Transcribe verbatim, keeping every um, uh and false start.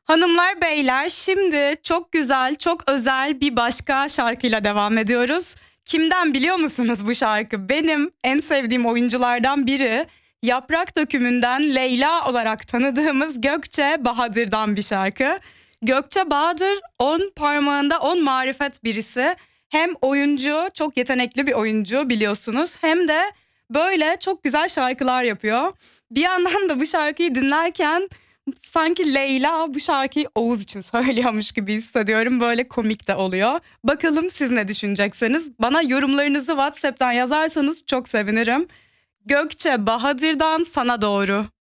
Hanımlar beyler, şimdi çok güzel, çok özel bir başka şarkıyla devam ediyoruz. Kimden biliyor musunuz bu şarkı? Benim en sevdiğim oyunculardan biri. Yaprak Dökümü'nden Leyla olarak tanıdığımız Gökçe Bahadır'dan bir şarkı. Gökçe Bahadır on parmağında on marifet birisi. Hem oyuncu, çok yetenekli bir oyuncu biliyorsunuz, hem de böyle çok güzel şarkılar yapıyor. Bir yandan da bu şarkıyı dinlerken sanki Leyla bu şarkıyı Oğuz için söylüyormuş gibi hissediyorum. Böyle komik de oluyor. Bakalım siz ne düşüneceksiniz? Bana yorumlarınızı WhatsApp'tan yazarsanız çok sevinirim. Gökçe Bahadır'dan Sana Doğru.